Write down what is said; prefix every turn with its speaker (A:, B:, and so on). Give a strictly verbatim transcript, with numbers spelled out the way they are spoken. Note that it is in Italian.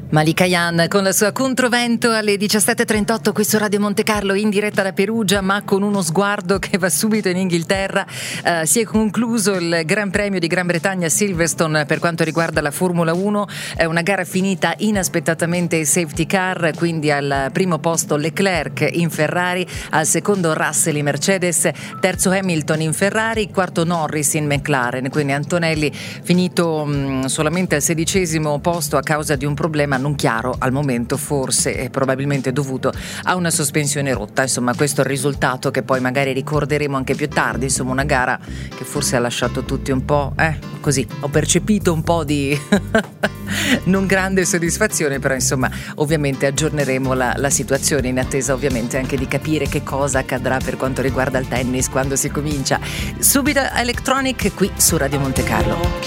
A: Malika Ayane con la sua Controvento alle diciassette e trentotto qui su Radio Monte Carlo, in diretta da Perugia, ma con uno sguardo che va subito in Inghilterra. Uh, si è concluso il Gran Premio di Gran Bretagna a Silverstone per quanto riguarda la Formula uno, è una gara finita inaspettatamente safety car, quindi al primo posto Leclerc in Ferrari, al secondo Russell in Mercedes, terzo Hamilton in Ferrari, quarto Norris in McLaren, quindi Antonelli finito mh, solamente al sedicesimo posto a causa di un problema non chiaro al momento, forse è probabilmente dovuto a una sospensione rotta. Insomma, questo è il risultato che poi magari ricorderemo anche più tardi. Insomma, una gara che forse ha lasciato tutti un po' eh, così, ho percepito un po' di non grande soddisfazione, però insomma ovviamente aggiorneremo la, la situazione in attesa ovviamente anche di capire che cosa accadrà per quanto riguarda il tennis quando si comincia. Subito Electronic qui su Radio Monte Carlo.